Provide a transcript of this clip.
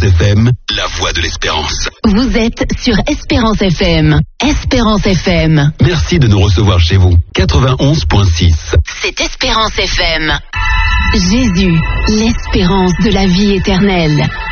FM, la voix de l'espérance. Vous êtes sur Espérance FM. Espérance FM. Merci de nous recevoir chez vous. 91.6. C'est Espérance FM. Jésus, l'espérance de la vie éternelle.